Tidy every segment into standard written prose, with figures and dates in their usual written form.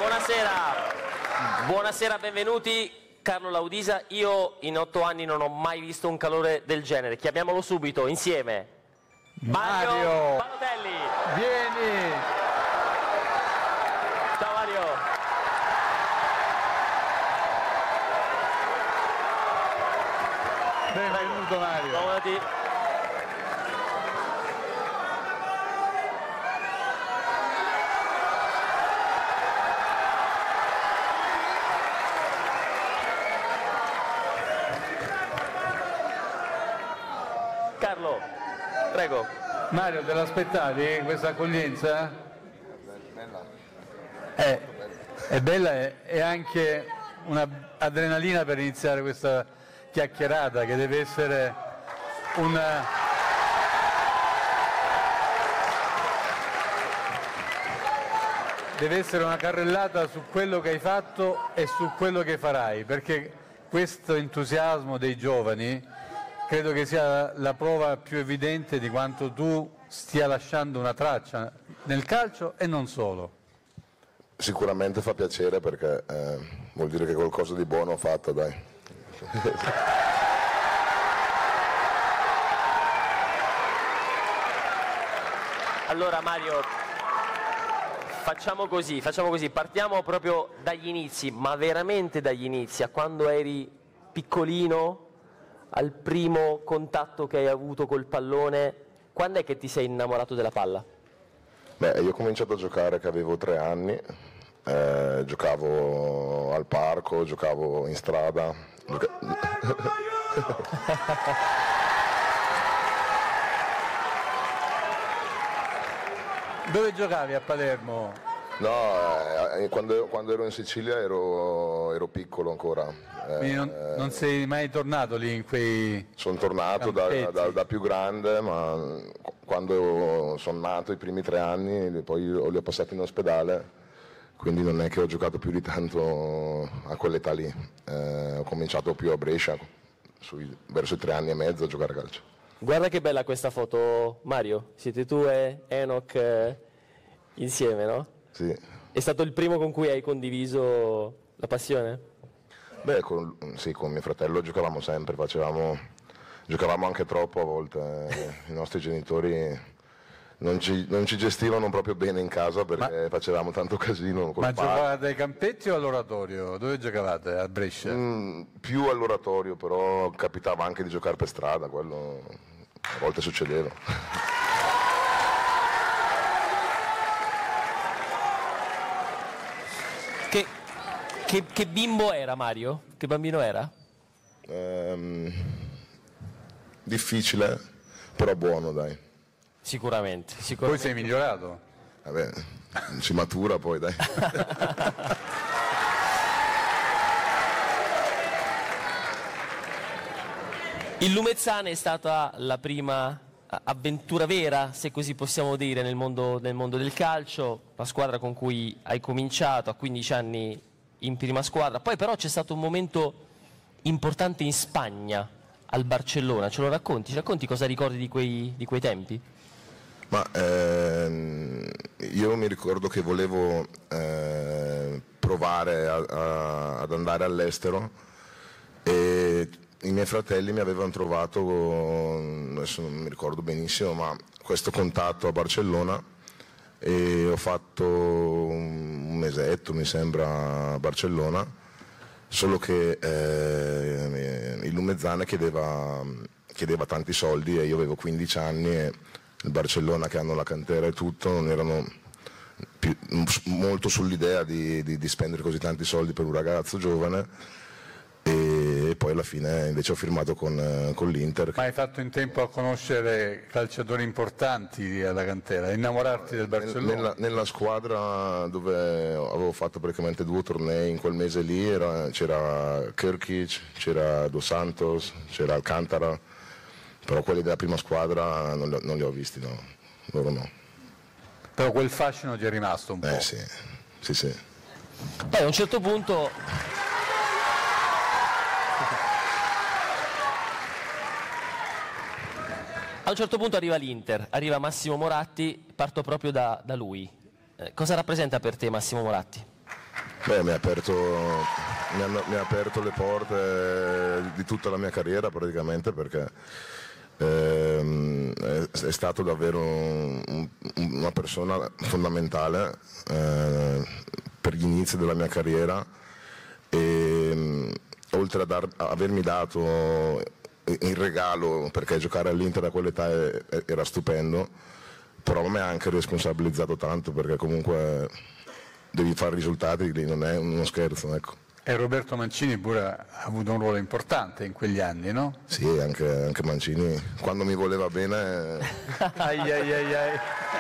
buonasera. Buonasera, benvenuti. Carlo Laudisa, io in 8 anni non ho mai visto un calore del genere. Chiamiamolo subito, insieme. Mario Palotelli. Vieni. Ciao Mario. Benvenuto Mario. Comodati. Carlo, prego. Mario, te l'aspettavi questa accoglienza? È bella e anche un'adrenalina per iniziare questa chiacchierata che deve essere una carrellata su quello che hai fatto e su quello che farai, perché questo entusiasmo dei giovani credo che sia la prova più evidente di quanto tu stia lasciando una traccia nel calcio e non solo. Sicuramente fa piacere perché vuol dire che qualcosa di buono ho fatto, dai. Allora Mario, facciamo così, partiamo proprio dagli inizi, ma veramente dagli inizi, a quando eri piccolino, al primo contatto che hai avuto col pallone, quando è che ti sei innamorato della palla? Beh, io ho cominciato a giocare che avevo 3 anni, giocavo al parco, giocavo in strada. Dove giocavi a Palermo? No, quando ero in Sicilia ero piccolo ancora. Quindi non sei mai tornato lì in quei... Sono tornato da più grande, ma quando sono nato i primi 3 anni, poi li ho passati in ospedale, quindi non è che ho giocato più di tanto a quell'età lì. Ho cominciato più a Brescia, verso i 3 anni e mezzo a giocare a calcio. Guarda che bella questa foto, Mario, siete tu e Enoch insieme, no? Sì. È stato il primo con cui hai condiviso la passione? Beh, con mio fratello giocavamo sempre, giocavamo anche troppo a volte. I nostri genitori non ci gestivano proprio bene in casa perché facevamo tanto casino. Ma giocavate ai campetti o all'oratorio? Dove giocavate? A Brescia? Più all'oratorio, però capitava anche di giocare per strada, quello a volte succedeva. Che bimbo era Mario? Che bambino era? Difficile, però buono, dai. Sicuramente. Poi sei migliorato? Vabbè, si matura poi, dai. Il Lumezzane è stata la prima avventura vera, se così possiamo dire, nel mondo del calcio, la squadra con cui hai cominciato a 15 anni in prima squadra, poi però c'è stato un momento importante in Spagna, al Barcellona, ce lo racconti? Ci racconti cosa ricordi di quei tempi? Ma io mi ricordo che volevo provare ad andare all'estero e i miei fratelli mi avevano trovato, adesso non mi ricordo benissimo, ma questo contatto a Barcellona e ho fatto un mesetto mi sembra a Barcellona, solo che il Lumezzane chiedeva tanti soldi e io avevo 15 anni e il Barcellona, che hanno la cantera e tutto, non erano molto sull'idea di spendere così tanti soldi per un ragazzo giovane e poi alla fine invece ho firmato con l'Inter. Ma hai fatto in tempo a conoscere calciatori importanti alla cantera, a innamorarti del Barcellona? Nella squadra dove avevo fatto praticamente 2 tornei in quel mese lì c'era Kirkic, c'era Dos Santos, c'era Alcantara, però quelli della prima squadra non li ho visti, no, loro no. Però quel fascino ti è rimasto un po'. Sì. Poi a un certo punto arriva l'Inter, arriva Massimo Moratti, parto proprio da lui. Cosa rappresenta per te Massimo Moratti? Beh, mi ha aperto le porte di tutta la mia carriera praticamente, perché è stato davvero una persona fondamentale per gli inizi della mia carriera, e oltre a avermi dato in regalo, perché giocare all'Inter a quell'età era stupendo, però mi ha anche responsabilizzato tanto, perché comunque devi fare risultati, lì non è uno scherzo, ecco. E Roberto Mancini pure ha avuto un ruolo importante in quegli anni, no? Sì, anche Mancini, quando mi voleva bene. Ai ai ai ai.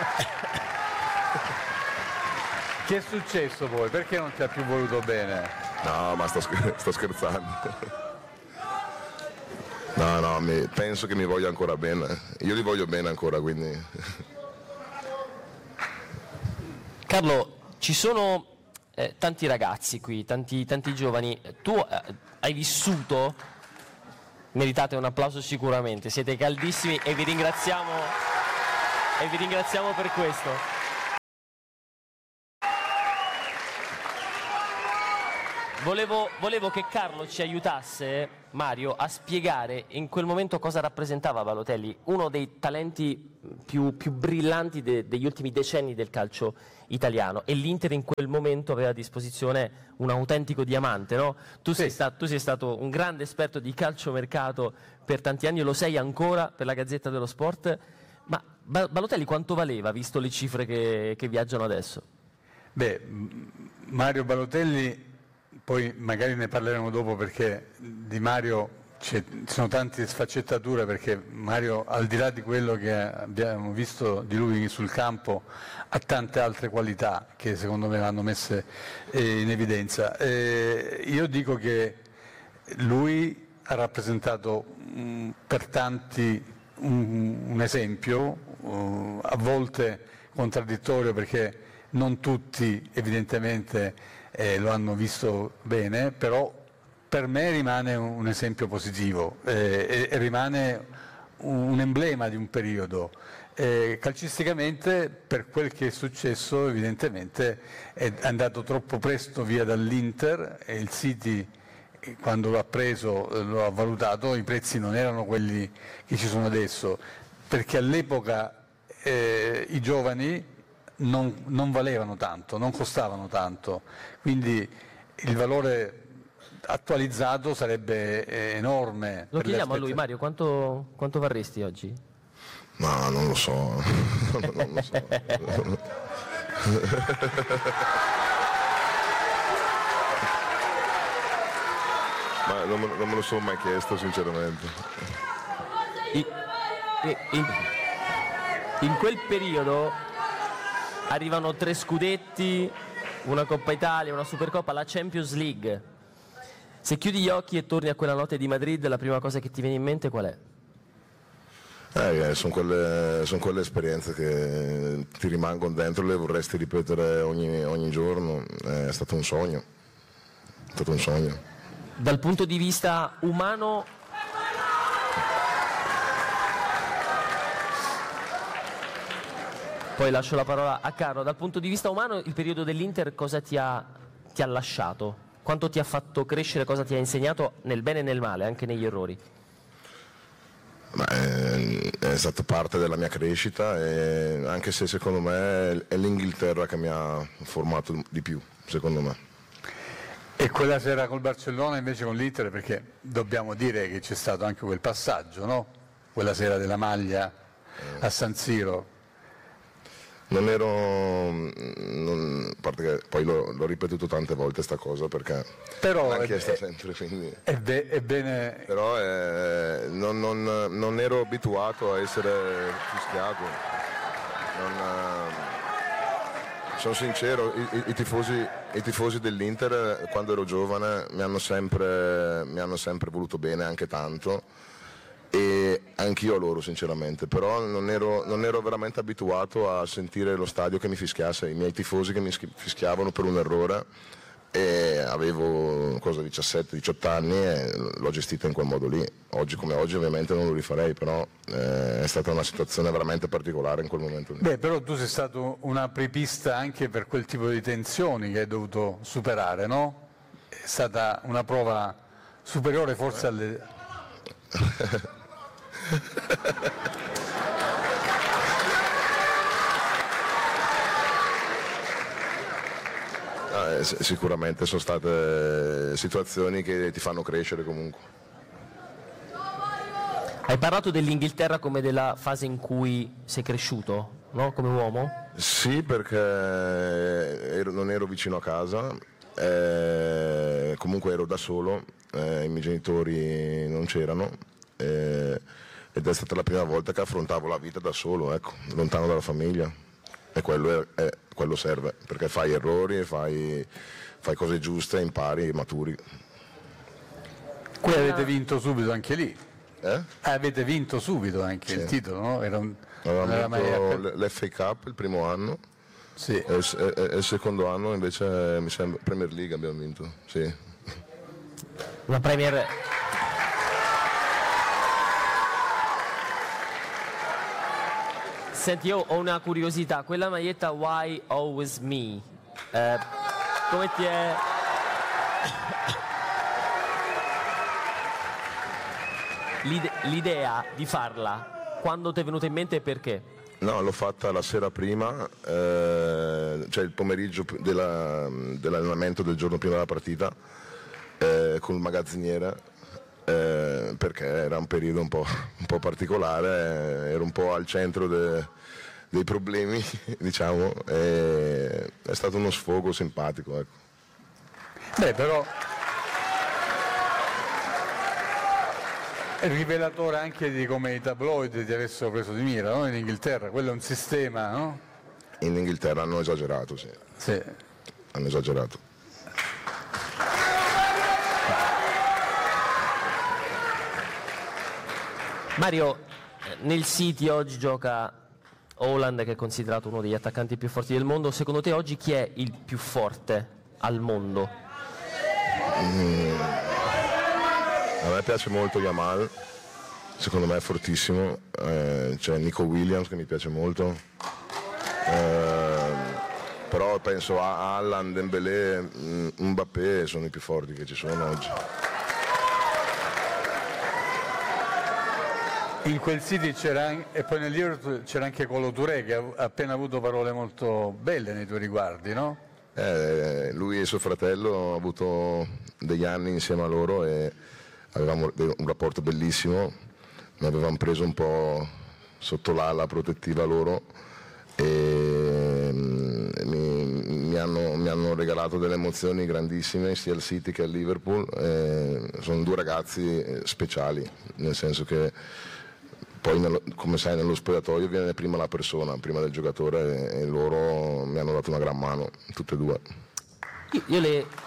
Che è successo poi? Perché non ti ha più voluto bene? No, ma sto scherzando. No, penso che mi voglia ancora bene. Io gli voglio bene ancora, quindi. Carlo, ci sono tanti ragazzi qui, tanti giovani. Tu hai vissuto, meritate un applauso sicuramente, siete caldissimi e vi ringraziamo per questo. Volevo che Carlo ci aiutasse, Mario, a spiegare in quel momento cosa rappresentava Balotelli, uno dei talenti più brillanti degli ultimi decenni del calcio italiano, e l'Inter in quel momento aveva a disposizione un autentico diamante, no? Tu sei stato un grande esperto di calciomercato per tanti anni, e lo sei ancora per la Gazzetta dello Sport, ma Balotelli quanto valeva, visto le cifre che viaggiano adesso? Beh, Mario Balotelli, poi magari ne parleremo dopo, perché di Mario ci sono tante sfaccettature, perché Mario, al di là di quello che abbiamo visto di lui sul campo, ha tante altre qualità che secondo me vanno messe in evidenza. Io dico che lui ha rappresentato per tanti un esempio, a volte contraddittorio, perché non tutti evidentemente lo hanno visto bene, però per me rimane un esempio positivo e rimane un emblema di un periodo. Calcisticamente, per quel che è successo, evidentemente è andato troppo presto via dall'Inter, e il City, quando lo ha preso, lo ha valutato, i prezzi non erano quelli che ci sono adesso, perché all'epoca i giovani non valevano tanto, non costavano tanto, quindi il valore attualizzato sarebbe enorme. Lo chiediamo a lui, Mario, quanto varresti oggi? Ma non lo so. Non lo so. Ma non me lo sono mai chiesto, sinceramente. In quel periodo arrivano 3 scudetti, una Coppa Italia, una Supercoppa, la Champions League. Se chiudi gli occhi e torni a quella notte di Madrid, la prima cosa che ti viene in mente qual è? Sono quelle esperienze che ti rimangono dentro, le vorresti ripetere ogni giorno. È stato un sogno. Dal punto di vista umano, poi lascio la parola a Carlo, dal punto di vista umano il periodo dell'Inter cosa ti ha lasciato? Quanto ti ha fatto crescere, cosa ti ha insegnato nel bene e nel male, anche negli errori? È stata parte della mia crescita, e anche se secondo me è l'Inghilterra che mi ha formato di più, secondo me. E quella sera col Barcellona invece con l'Inter, perché dobbiamo dire che c'è stato anche quel passaggio, no? Quella sera della maglia a San Siro. A parte che poi l'ho ripetuto tante volte sta cosa, perché però l'hanno chiesta sempre, quindi. È bene. Però non ero abituato a essere fischiato. Sono sincero, i tifosi dell'Inter quando ero giovane mi hanno sempre voluto bene, anche tanto, e anch'io a loro sinceramente, però non ero veramente abituato a sentire lo stadio che mi fischiasse, i miei tifosi che mi fischiavano per un errore, e avevo 17-18 anni e l'ho gestita in quel modo lì. Oggi come oggi ovviamente non lo rifarei, però è stata una situazione veramente particolare in quel momento lì. Beh, però tu sei stato un apripista anche per quel tipo di tensioni che hai dovuto superare, no? È stata una prova superiore forse alle... Sicuramente sono state situazioni che ti fanno crescere comunque. Hai parlato dell'Inghilterra come della fase in cui sei cresciuto, no? Come uomo? Sì, perché non ero vicino a casa, comunque ero da solo, i miei genitori non c'erano ed è stata la prima volta che affrontavo la vita da solo, ecco, lontano dalla famiglia. E quello serve, perché fai errori, fai cose giuste, impari, maturi. Qui avete vinto subito anche lì. Eh? Avete vinto subito anche il titolo, no? Avevamo vinto l'FA Cup il primo anno, sì. e il secondo anno invece mi sembra Premier League abbiamo vinto. Sì. Una Premier... Senti, io ho una curiosità, quella maglietta Why Always Me, come ti è... L'idea di farla, quando ti è venuta in mente e perché? No, l'ho fatta la sera prima, cioè il pomeriggio dell'allenamento del giorno prima della partita, con il magazziniere. Perché era un periodo un po' particolare, ero un po' al centro dei problemi, diciamo, e è stato uno sfogo simpatico. Ecco. Beh, però è rivelatore anche di come i tabloid ti avessero preso di mira, no? In Inghilterra, quello è un sistema, no? In Inghilterra hanno esagerato, sì. Sì. Hanno esagerato. Mario, nel City oggi gioca Haaland, che è considerato uno degli attaccanti più forti del mondo. Secondo te oggi chi è il più forte al mondo? A me piace molto Yamal, secondo me è fortissimo, c'è Nico Williams che mi piace molto, però penso a Haaland, Dembélé, Mbappé sono i più forti che ci sono oggi. In quel City e poi nel Liverpool c'era anche Kolo Touré che ha appena avuto parole molto belle nei tuoi riguardi, no? Lui e suo fratello hanno avuto degli anni insieme a loro e avevamo un rapporto bellissimo, mi avevamo preso un po' sotto l'ala protettiva loro e mi hanno regalato delle emozioni grandissime sia al City che al Liverpool. Sono due ragazzi speciali, nel senso che poi, come sai, nello spogliatoio viene prima la persona, prima del giocatore, e loro mi hanno dato una gran mano, tutte e due. Io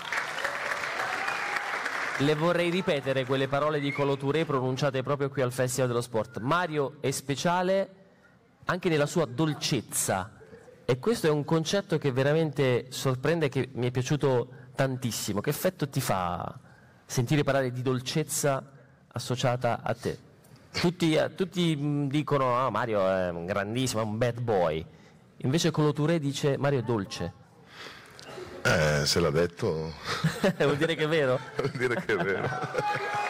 le vorrei ripetere quelle parole di Kolo Touré pronunciate proprio qui al Festival dello Sport. Mario è speciale anche nella sua dolcezza, e questo è un concetto che veramente sorprende, che mi è piaciuto tantissimo. Che effetto ti fa sentire parlare di dolcezza associata a te? Tutti dicono Mario è un grandissimo, è un bad boy, invece Kolo Touré dice Mario è dolce. Se l'ha detto Vuol dire che è vero? Vuol dire che è vero.